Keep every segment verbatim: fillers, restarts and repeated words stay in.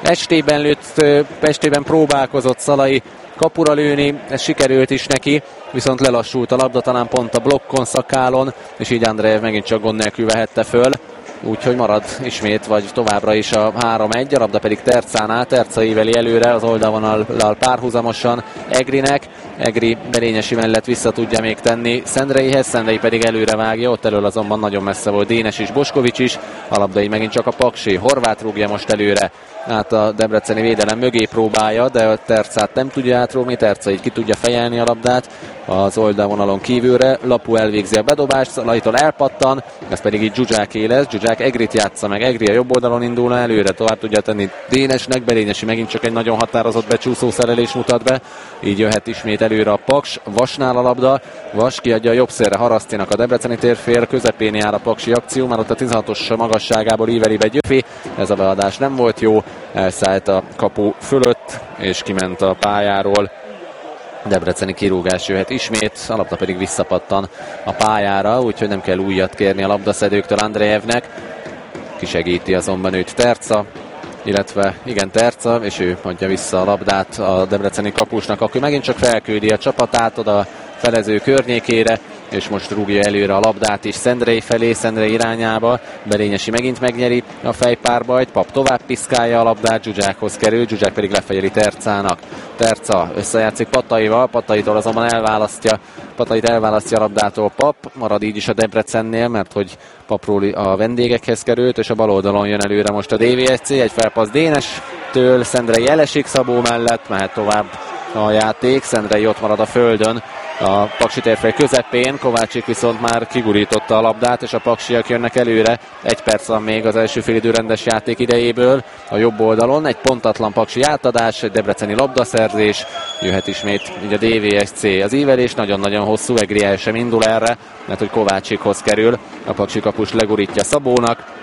Estében lőtt, Estében próbálkozott Szalai kapura lőni, ez sikerült is neki, viszont lelassult a labda, talán pont a blokkon, Szakálon, és így Andrejev megint csak gond nélkül vehette föl. Úgyhogy marad ismét, vagy továbbra is a három egy, a labda pedig Tercánál, Terca íveli előre az oldalvonallal párhuzamosan Egrinek, Egri Berényesi mellett vissza tudja még tenni Szendreihez, Szendrei pedig előre vágja, ott elől azonban nagyon messze volt Dénes is, Boskovics is, a labda így megint csak a Paksi, Horváth rúgja most előre, át a debreceni védelem mögé próbálja, de a Tercát nem tudja átrúgni, Terca így ki tudja fejelni a labdát az oldalvonalon kívülre, Lapu elvégzi a bedobást, Szalaitól elpattan, ez pedig így Zsuzsáké lesz, Zsuzsák Egrit játsza meg, Egri a jobb oldalon indulna előre, tovább tudja tenni Dénesnek, Berényesi megint csak egy nagyon határozott becsúszó szerelés mutat be, így jöhet ismét előre a Paks, Vasnál a labda, Vas kiadja a jobb szélre Harasztinak, a debreceni térfél közepén jár a paksi akció, már ott a tizenhatos magasságából íveli be Gyöfi, ez a beadás nem volt jó, elszállt a kapu fölött, és kiment a pályáról. Debreceni kirúgás jöhet ismét, a labda pedig visszapattan a pályára, úgyhogy nem kell újat kérni a labdaszedőktől Andrejevnek. Kisegíti azonban őt Terca, illetve igen Terca, és ő adja vissza a labdát a debreceni kapusnak, aki megint csak felküldi a csapatát oda felező környékére, és most rúgja előre a labdát is Szendrei felé, Szendrei irányába. Berényesi megint megnyeri a fejpárbajt, Pap tovább piszkálja a labdát, Zsuzsákhoz kerül, Zsuzsák pedig lefejeli Tercának. Terca összejátszik Pataival, Pataitól azonban elválasztja, Patait elválasztja a labdától Pap, marad így is a Debrecennél, mert hogy Papról a vendégekhez került, és a bal oldalon jön előre most a dé vé es cé, egy felpassz Dénestől, Szendrei elesik Szabó mellett, mehet tovább a játék, Szendrei ott marad a földön, a Paksi térfél közepén, Kovácsik viszont már kigurította a labdát, és a paksiak jönnek előre. Egy perc van még az első félidő rendes játék idejéből a jobb oldalon. Egy pontatlan paksi átadás, egy debreceni labdaszerzés, jöhet ismét így a dé vé es cé. Az ívelés nagyon-nagyon hosszú, Egri el sem indul erre, mert hogy Kovácsikhoz kerül. A paksi kapus legurítja Szabónak,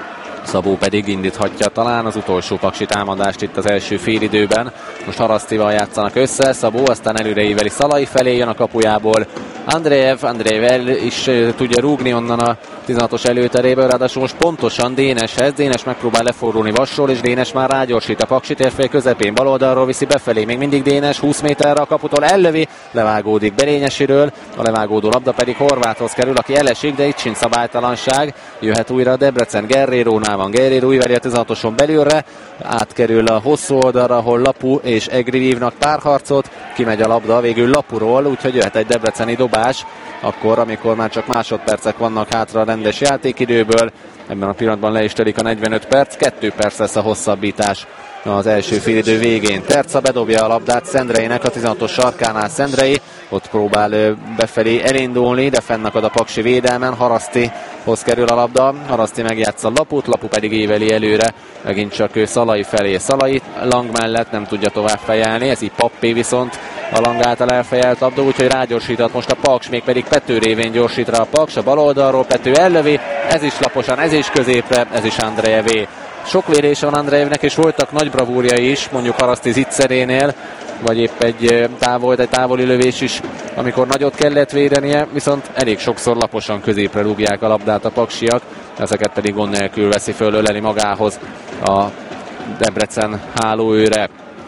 Szabó pedig indíthatja talán az utolsó paksi támadást itt az első félidőben. Most Harasztival játszanak össze, Szabó aztán előreíveli Szalai felé, jön a kapujából Andrejev, Andrejev el is tudja rúgni onnan a tizenhatos előteréből, ráadásul most pontosan Déneshez, Dénes megpróbál lefordulni Vasról, és Dénes már rágyorsít a paksi térfél közepén, bal oldalról viszi befelé, még mindig Dénes, húsz méterre a kaputól ellövi, levágódik Berényesiről, a levágódó labda pedig Horváthhoz kerül, aki elesik, de itt sincs szabálytalanság, jöhet újra a Debrecen, Guerrero-nál van, Guerrero íveli a tizenhatoson belülre, átkerül a hosszú oldalra, ahol Lapu és Egri vívnak párharcot, kimegy a labda végül Lapuról, úgyhogy jöhet egy debreceni dobás, akkor, amikor már csak másodpercek vannak hátra a rendes játékidőből. Ebben a pillanatban le is telik a negyvenöt perc, kettő perc lesz a hosszabbítás az első félidő végén. Terca bedobja a labdát Szendreinek a tizenhatos sarkánál, Szendrei ott próbál befelé elindulni, de fennakad a paksi védelmen, Harasztihoz kerül a labda, Haraszti megjátsza Laput, Lapu pedig éveli előre, megint csak ő Szalai felé, Szalai Lang mellett nem tudja tovább fejelni, ez így Pappé viszont a Lang által elfejelt labda, úgyhogy rágyorsított most a Paks, még pedig Pető révén gyorsít rá a Paks, a bal oldalról Pető ellövi, ez is laposan, ez is középre, ez is Andrejevé. Sok vérése van Andrejevnek, és voltak nagy bravúrjai is, mondjuk Haraszti zicserénél, vagy épp egy távol, egy távoli lövés is, amikor nagyot kellett védenie, viszont elég sokszor laposan középre rúgják a labdát a paksiak, ezeket pedig gond nélkül veszi föl, öleli magához a Debrecen hálóőre.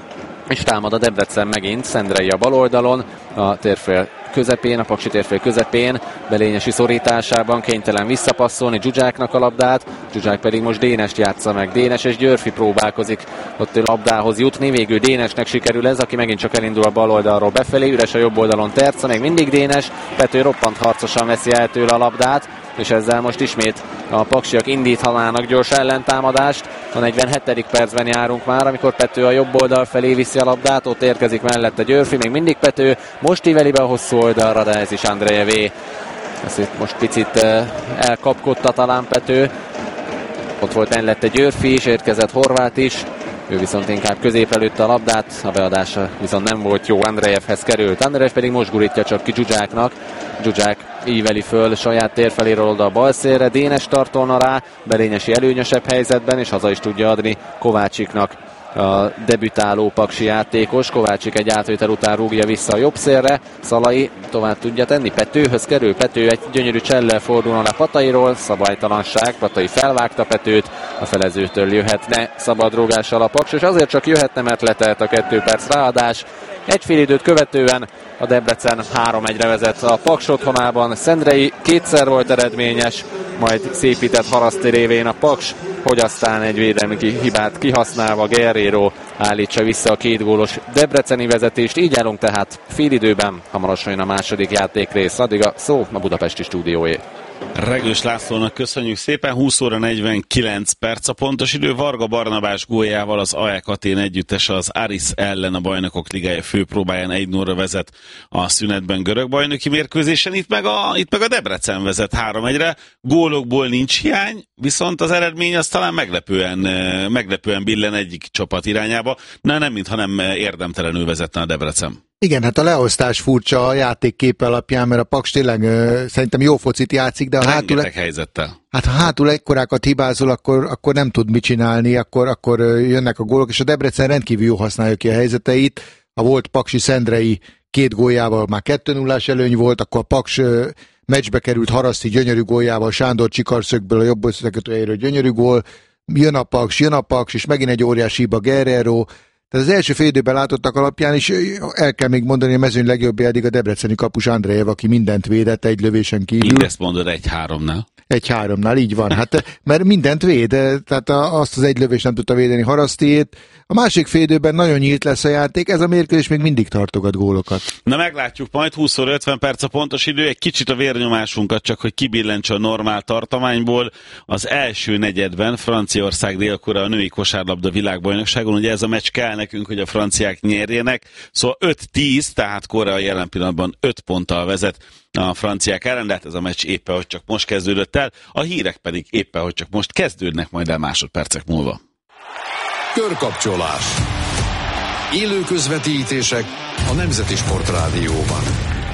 És támad a Debrecen megint, Szendrei a bal oldalon, a térfél közepén, a paksi térfél közepén, Belényesi szorításában kénytelen visszapasszolni Zsuzsáknak a labdát, Zsuzsák pedig most Dénest játsza meg. Dénes és Györfi próbálkozik ott a labdához jutni, végül Dénesnek sikerül ez, aki megint csak elindul a bal oldalról befelé, üres a jobb oldalon Terca, még mindig Dénes, Pető roppant harcosan veszi el tőle a labdát, és ezzel most ismét a paksiak indíthanának gyors ellentámadást. A negyvenhetedik percben járunk már, amikor Pető a jobb oldal felé viszi a labdát, ott érkezik mellette Györfi, még mindig Pető, most íveli be a hosszú oldalra, de ez is Andrejevé. Ezt itt most picit elkapkodta talán Pető. Ott volt mellette Györfi is, érkezett Horváth is. Ő viszont inkább középre lőtte a labdát, a beadása viszont nem volt jó, Andrejevhez került. Andrejev pedig most gurítja csak ki Zsuzsáknak. Zsuzsák íveli föl saját térfeléről oda a bal szélre, Dénes tartolna rá, Berényesi előnyösebb helyzetben, és haza is tudja adni Kovácsiknak a debütáló paksi játékos. Kovácsik egy átvétel után rúgja vissza a jobb szélre. Szalai tovább tudja tenni. Petőhöz kerül. Pető egy gyönyörű csellel fordulna le Patairól. Szabálytalanság. Patai felvágta Petőt. A felezőtől jöhetne szabad rúgással a Paks, és azért csak jöhetne, mert letelt a kettő perc ráadás. Egy fél időt követően a Debrecen három egyre vezet a Paks otthonában. Szendrei kétszer volt eredményes, majd szépített Haraszti révén a Paks, hogy aztán egy védelmi hibát kihasználva Guerrero állítsa vissza a két gólos debreceni vezetést. Így állunk tehát félidőben, hamarosan jön a második játékrész. Addig a szó a budapesti stúdióé. Regős Lászlónak köszönjük szépen, húsz óra negyvenkilenc perc a pontos idő. Varga Barnabás góljával az á e ká Atén együttese az Aris ellen a Bajnokok Ligája főpróbáján egy nullra vezet a szünetben görög bajnoki mérkőzésen. Itt meg a, itt meg a Debrecen vezet három egyre. Gólokból nincs hiány, viszont az eredmény az talán meglepően, meglepően billen egyik csapat irányába. Na, nem mintha nem érdemtelenül vezetne a Debrecen. Igen, hát a leosztás furcsa a játék képe alapján, mert a Paks tényleg ö, szerintem jó focit játszik, de a hátul... helyzettel. Hát ha hátul ekkorákat hibázol, akkor, akkor nem tud mit csinálni, akkor, akkor jönnek a gólok, és a Debrecen rendkívül jó használja ki a helyzeteit. A volt paksi Szendrei két góljával már kettő nullás előny volt, akkor a Paks ö, meccsbe került Haraszti gyönyörű góljával, Sándor Csikarszögből a jobb összekötőjéről gyönyörű gól, jön a Paks, jön a Paks, és megint egy óriási hiba Guerrero. Tehát az első fél időben látottak alapján is el kell még mondani, a mezőny legjobbja eddig a debreceni kapus Andrejev, aki mindent védett egy lövésen kívül. Így ezt mondod egy háromnál. Egy háromnál, így van. Hát, mert mindent véd, tehát azt az egy lövés nem tudta védeni Harasztiét. A másik fél időben nagyon nyílt lesz a játék, ez a mérkőzés még mindig tartogat gólokat. Na meglátjuk majd, húsz óra ötven perc a pontos idő, egy kicsit a vérnyomásunkat csak, hogy kibillentse a normál tartományból. Az első negyedben Franciaország Dél-Korea a női kosárlabda világbajnokságon, ugye ez a meccs kell nekünk, hogy a franciák nyerjenek, szóval öt tíz, tehát Korea jelen pillanatban öt ponttal vezet a franciák ellen, de hát ez a meccs éppen, hogy csak most kezdődött el, a hírek pedig éppen, hogy csak most kezdődnek majd el másodpercek múlva. Körkapcsolás. Élő közvetítések a Nemzeti Sportrádióban.